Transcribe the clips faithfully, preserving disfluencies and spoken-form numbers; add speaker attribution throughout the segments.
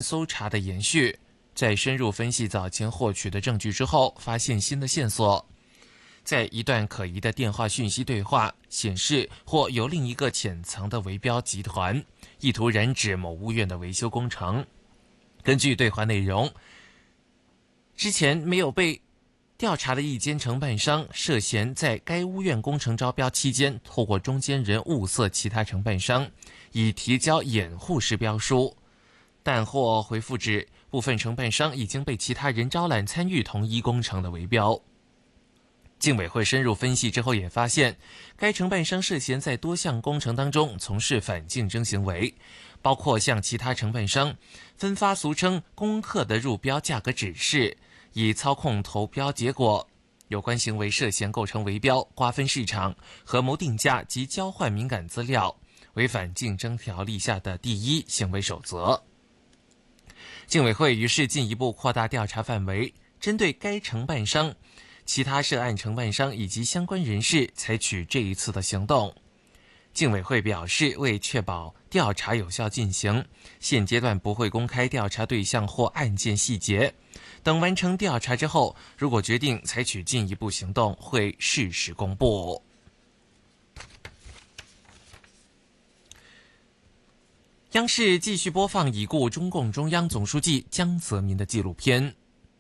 Speaker 1: 搜查的延续。在深入分析早前获取的证据之后，发现新的线索。在一段可疑的电话讯息对话显示，或有另一个潜藏的围标集团意图染指某屋苑的维修工程。根据对话内容，之前没有被调查的一间承办商涉嫌在该屋苑工程招标期间，透过中间人物色其他承办商，以提交掩护式标书，但获回复指部分承办商已经被其他人招揽参与同一工程的围标。竞委会深入分析之后也发现，该承办商涉嫌在多项工程当中从事反竞争行为，包括向其他承办商分发俗称公客的入标价格指示，以操控投标结果。有关行为涉嫌构成围标、瓜分市场、合谋定价及交换敏感资料，违反竞争条例下的第一行为守则。竞委会于是进一步扩大调查范围，针对该承办商、其他涉案承办商以及相关人士采取这一次的行动。竞委会表示，为确保调查有效进行，现阶段不会公开调查对象或案件细节，等完成调查之后，如果决定采取进一步行动，会适时公布。央视继续播放已故中共中央总书记江泽民的纪录片。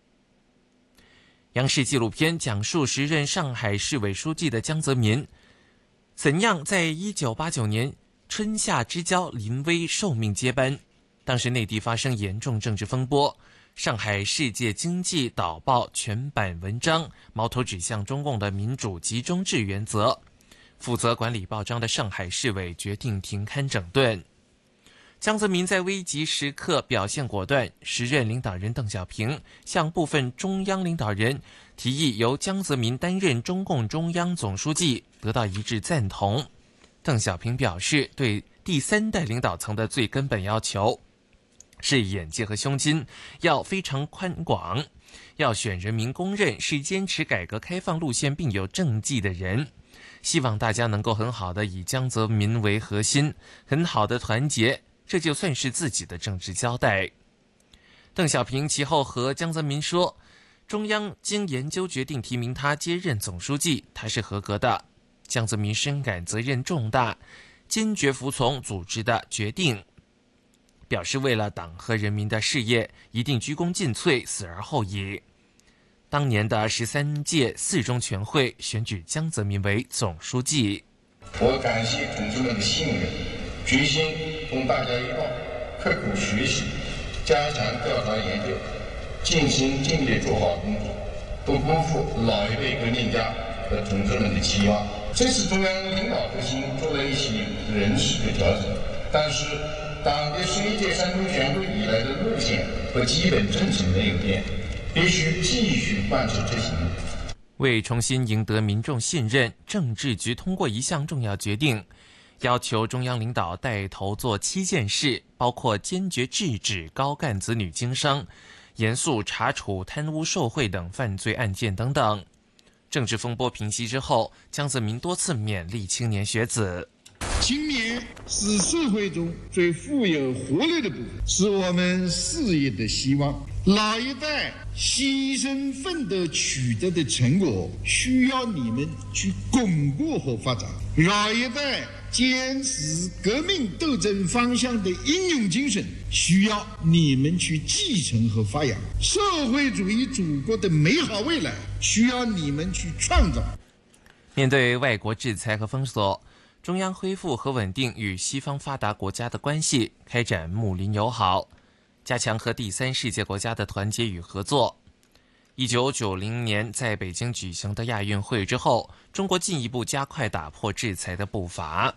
Speaker 1: 央视纪录片讲述时任上海市委书记的江泽民怎样在一九八九年春夏之交临危受命接班。当时内地发生严重政治风波，上海世界经济导报全版文章矛头指向中共的民主集中制原则，负责管理报章的上海市委决定停刊整顿。江泽民在危急时刻表现果断，时任领导人邓小平向部分中央领导人提议由江泽民担任中共中央总书记，得到一致赞同。邓小平表示，对第三代领导层的最根本要求是眼界和胸襟要非常宽广，要选人民公认是坚持改革开放路线并有政绩的人。希望大家能够很好的以江泽民为核心，很好的团结，这就算是自己的政治交代。邓小平其后和江泽民说，中央经研究决定提名他接任总书记，他是合格的。江泽民深感责任重大，坚决服从组织的决定，表示为了党和人民的事业，一定鞠躬尽瘁，死而后已。当年的十三届四中全会选举江泽民为总书记。
Speaker 2: 我感谢同志们的信任，决心同大家一道刻苦学习，加强调查研究，尽心尽力做好工作，不辜负老一辈革命家和同志们的期望。这次中央领导核心做了一些人事的调整，但是党的十一届三中全会以来的路线和基本政策没有变，必须继续贯彻执行。
Speaker 1: 为重新赢得民众信任，政治局通过一项重要决定，要求中央领导带头做七件事，包括坚决制止高干子女经商，严肃查处贪污受贿等犯罪案件等等。政治风波平息之后，江泽民多次勉励青年学子。
Speaker 3: 青年是社会中最富有活力的部分，是我们事业的希望。老一代牺牲奋斗取得的成果，需要你们去巩固和发展；老一代坚持革命斗争方向的英勇精神，需要你们去继承和发扬；社会主义祖国的美好未来，需要你们去创造。
Speaker 1: 面对外国制裁和封锁，中央恢复和稳定与西方发达国家的关系，开展睦邻友好，加强和第三世界国家的团结与合作。一九九零年在北京举行的亚运会之后，中国进一步加快打破制裁的步伐。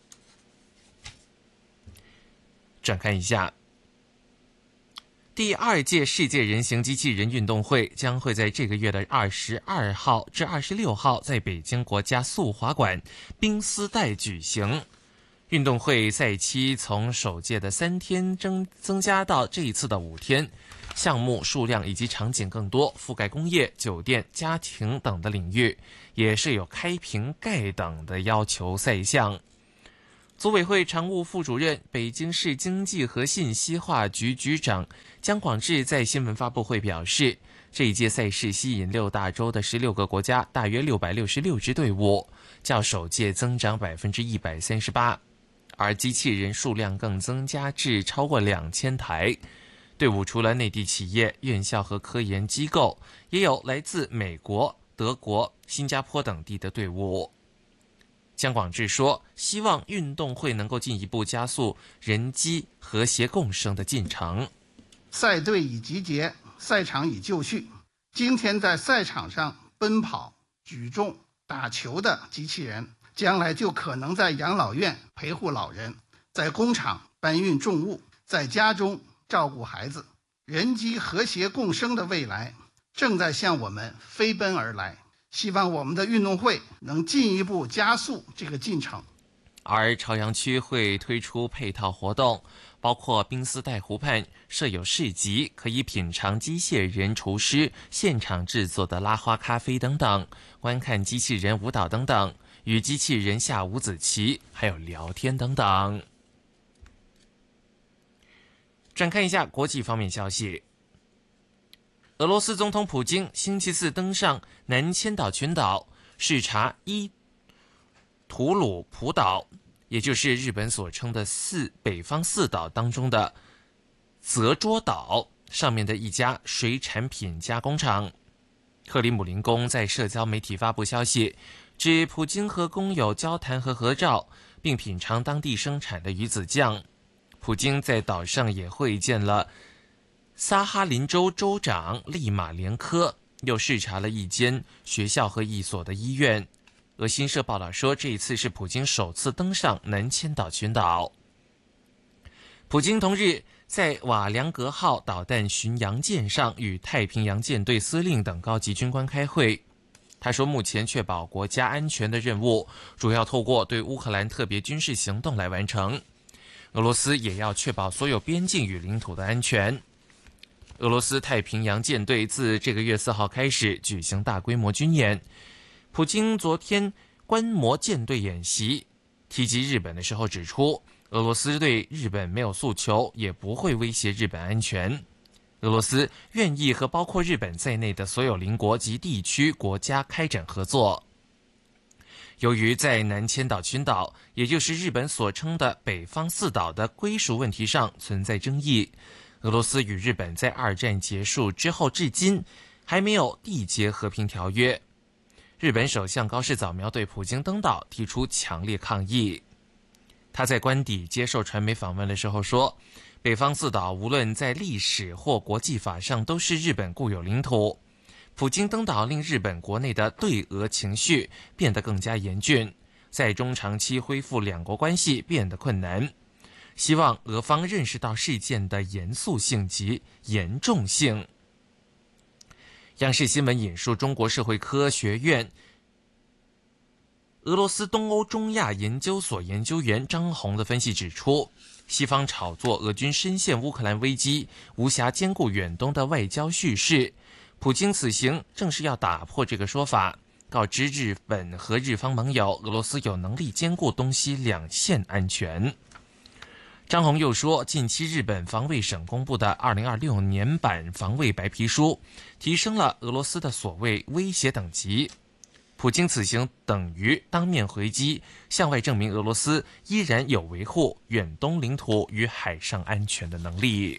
Speaker 1: 转看一下，第二届世界人形机器人运动会将会在这个月的二十二号至二十六号在北京国家速滑馆冰丝带举行。运动会赛期从首届的三天增增加到这一次的五天，项目数量以及场景更多，覆盖工业、酒店、家庭等的领域，也是有开瓶盖等的要求赛项。 组委会常务副主任、北京市经济和信息化局局长姜广智在新闻发布会表示，这一届赛事吸引六大洲的十六个国家大约六百六十六支队伍，较首届增长百分之一百三十八，而机器人数量更增加至超过两千台。队伍除了内地企业、院校和科研机构，也有来自美国、德国、新加坡等地的队伍。姜广智说，希望运动会能够进一步加速人机和谐共生的进程。
Speaker 4: 赛队已集结，赛场已就绪。今天在赛场上奔跑、举重、打球的机器人，将来就可能在养老院陪护老人，在工厂搬运重物，在家中照顾孩子。人机和谐共生的未来正在向我们飞奔而来。希望我们的运动会能进一步加速这个进程。
Speaker 1: 而朝阳区会推出配套活动，包括冰丝带湖畔设有市集，可以品尝机械人厨师现场制作的拉花咖啡等等，观看机器人舞蹈等等，与机器人下五子棋，还有聊天等等。转看一下国际方面消息。俄罗斯总统普京星期四登上南千岛群岛，视察伊图鲁普岛，也就是日本所称的四北方四岛当中的泽捉岛上面的一家水产品加工厂。克里姆林宫在社交媒体发布消息，指普京和工友交谈和合照，并品尝当地生产的鱼子酱。普京在岛上也会见了萨哈林州州长利马连科，又视察了一间学校和一所的医院。俄新社报道说，这一次是普京首次登上南千岛群岛。普京同日在瓦良格号导弹巡洋舰上与太平洋舰队司令等高级军官开会。他说，目前确保国家安全的任务主要透过对乌克兰特别军事行动来完成。俄罗斯也要确保所有边境与领土的安全。俄罗斯太平洋舰队自这个月四号开始举行大规模军演。普京昨天观摩舰队演习，提及日本的时候指出，俄罗斯对日本没有诉求，也不会威胁日本安全。俄罗斯愿意和包括日本在内的所有邻国及地区国家开展合作。由于在南千岛群岛，也就是日本所称的北方四岛的归属问题上存在争议，俄罗斯与日本在二战结束之后至今还没有缔结和平条约。日本首相高市早苗对普京登岛提出强烈抗议。他在官邸接受传媒访问的时候说，北方四岛无论在历史或国际法上都是日本固有领土。普京登岛令日本国内的对俄情绪变得更加严峻，在中长期恢复两国关系变得困难。希望俄方认识到事件的严肃性及严重性。央视新闻引述中国社会科学院俄罗斯东欧中亚研究所研究员张红的分析指出，西方炒作俄军深陷乌克兰危机，无暇兼顾远东的外交叙事。普京此行正是要打破这个说法，告知日本和日方盟友，俄罗斯有能力兼顾东西两线安全。张宏又说，近期日本防卫省公布的二零二六年版防卫白皮书提升了俄罗斯的所谓威胁等级。普京此行等于当面回击，向外证明俄罗斯依然有维护远东领土与海上安全的能力。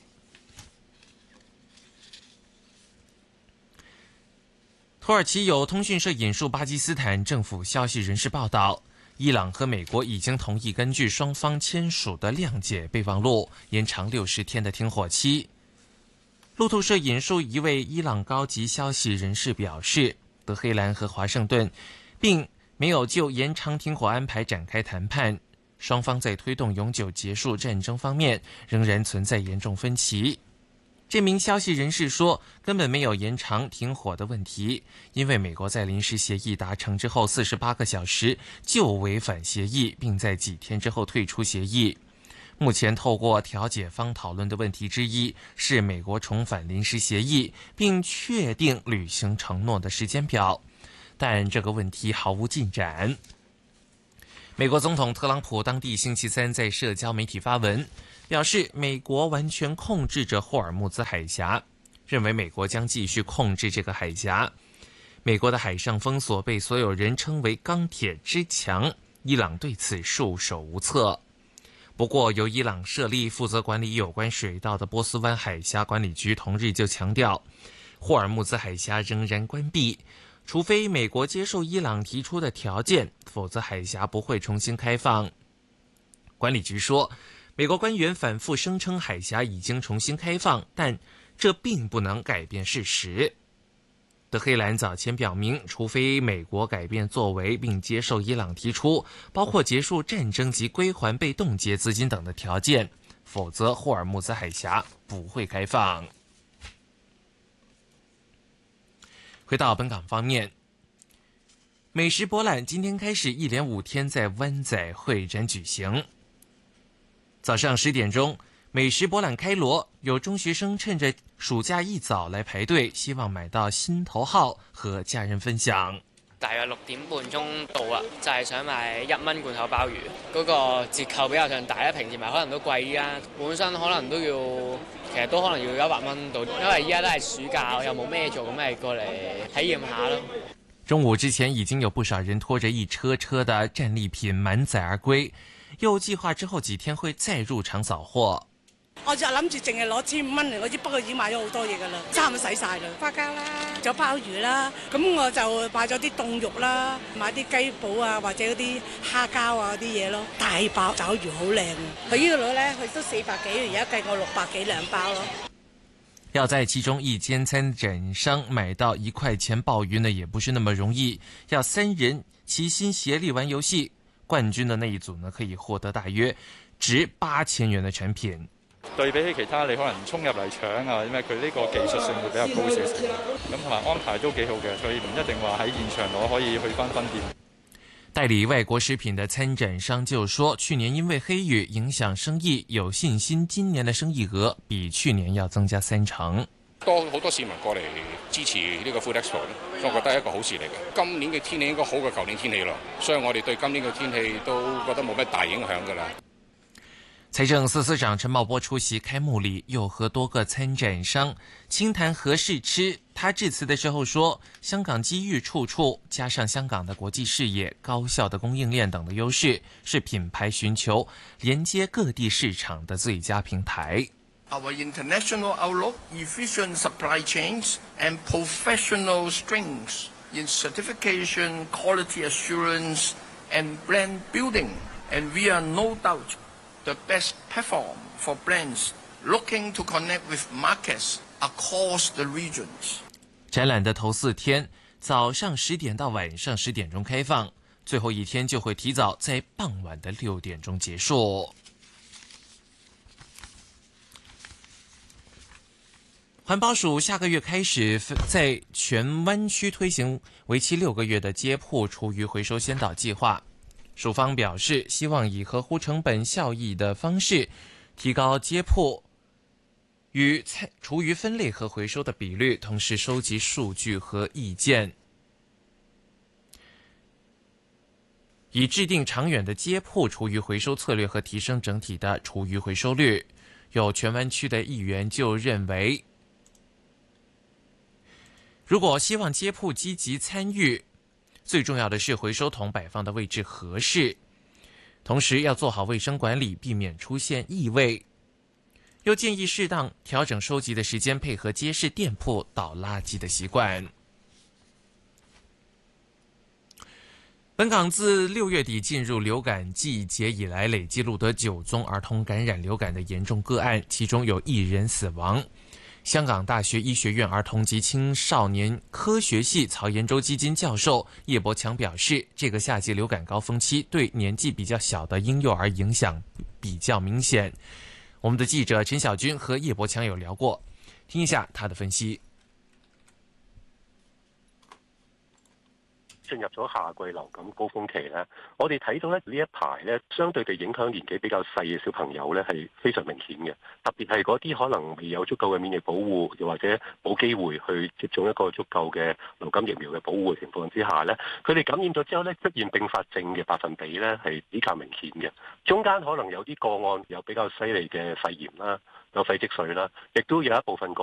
Speaker 1: 土耳其有通讯社引述巴基斯坦政府消息人士报道，伊朗和美国已经同意根据双方签署的谅解备忘录，延长六十天的停火期。路透社引述一位伊朗高级消息人士表示，德黑兰和华盛顿并没有就延长停火安排展开谈判，双方在推动永久结束战争方面仍然存在严重分歧。这名消息人士说，根本没有延长停火的问题，因为美国在临时协议达成之后四十八个小时就违反协议，并在几天之后退出协议。目前透过调解方讨论的问题之一是美国重返临时协议，并确定履行承诺的时间表，但这个问题毫无进展。 美国总统特朗普当地星期三在社交媒体发文，表示美国完全控制着霍尔木兹海峡，认为美国将继续控制这个海峡。美国的海上封锁被所有人称为钢铁之墙，伊朗对此束手无策。不过，由伊朗设立负责管理有关水道的波斯湾海峡管理局同日就强调，霍尔木兹海峡仍然关闭，除非美国接受伊朗提出的条件，否则海峡不会重新开放。管理局说，美国官员反复声称海峡已经重新开放，但这并不能改变事实。德黑兰早前表明，除非美国改变作为并接受伊朗提出包括结束战争及归还被冻结资金等的条件，否则霍尔木兹海峡不会开放。回到本港方面，美食博览今天开始一连五天在湾仔会展举行。早上十点钟，美食博览开锣，有中學生趁着暑假一早來排隊，希望買到心頭好和家人分享。
Speaker 5: 大約六點半鐘到啦，就係想買一蚊罐頭鮑魚，嗰個折扣比較上大啦，平時買可能都貴，依家本身可能都要，其實都可能要一百蚊到，因為依家都係暑假，又冇咩做，咁咪過嚟體驗下咯。
Speaker 1: 中午之前已經有不少人拖着一車車的戰利品滿載而歸，又計劃之後幾天會再入場掃貨。
Speaker 6: 我就諗住淨係攞千五蚊嚟，我知不過已經買咗好多嘢㗎啦，差唔多使晒啦，花膠啦，仲有鮑魚啦，咁我就買咗啲凍肉啦，買啲雞煲啊，或者嗰啲蝦膠啊嗰啲嘢咯，大包爪魚好靚啊！佢呢度咧，佢都四百幾，而家計我六百幾兩包咯。
Speaker 1: 要在其中一間參展商買到一塊錢鮑魚呢，也不是那麼容易，要三人齊心協力玩遊戲，冠軍的那一組呢，可以獲得大約值八千元的產品。
Speaker 7: 對比起其他你可能衝入嚟搶啊，因為佢呢個技術性會比較高少少，咁同埋安排都幾好嘅，所以唔一定話喺現場攞可以去翻分店。
Speaker 1: 代理外國食品的參展商就說，去年因為黑雨影響生意，有信心今年的生意額比去年要增加三成。
Speaker 8: 多好多市民過嚟支持呢個 Food Expo， 所以我覺得係一個好事嚟嘅。今年嘅天氣應該好過舊年天氣咯，所以我哋對今年嘅天氣都覺得冇咩大影響㗎啦。
Speaker 1: 財政司司長陳茂波出席開幕禮，又和多個參展商傾談何事吃。他致辭的時候說，香港機遇處處，加上香港的國際視野、高效的供應鏈等的優勢，是品牌尋求連接各地市場的最佳平台。
Speaker 9: Our international outlook, efficient supply chains, and professional strengths in certification, quality assurance, and brand building, and we are no doubt the best platform for brands looking to connect with markets across the regions.
Speaker 1: 展覽的頭四天，早上十點到晚上十點鐘開放，最後一天就會提早在傍晚的六點鐘結束。環保署下個月開始在全灣區推行為期六個月的街鋪廚餘回收先導計劃。署方表示，希望以合乎成本效益的方式，提高街鋪與廚餘分類和回收的比率，同時收集數據和意見，以制定長遠的街鋪廚餘回收策略和提升整體的廚餘回收率。有荃灣區的議員就認為，如果希望街鋪積極參與，最重要的是回收桶擺放的位置合適，同時要做好衛生管理，避免出現異味。又建議適當調整收集的時間，配合街市店鋪倒垃圾的習慣。本港自六月底進入流感季節以來，累計錄得九宗兒童感染流感的嚴重個案，其中有一人死亡。香港大學醫學院兒童及青少年科學系曹延洲基金教授葉伯強表示，這個夏季流感高峰期對年紀比較小的嬰幼兒影響比較明顯。我們的記者陳小軍和葉伯強有聊過，聽一下他的分析。
Speaker 10: 進入咗夏季流感高峰期咧，我哋睇到咧呢一排咧，相對地影響年紀比較細嘅小朋友咧係非常明顯嘅，特別係嗰啲可能未有足夠嘅免疫保護，又或者冇機會去接種一個足夠嘅流感疫苗嘅保護嘅情況之下咧，佢哋感染咗之後咧出現併發症嘅百分比咧係比較明顯嘅，中間可能有啲個案有比較犀利嘅肺炎啦，有肺積水啦，亦都有一部分個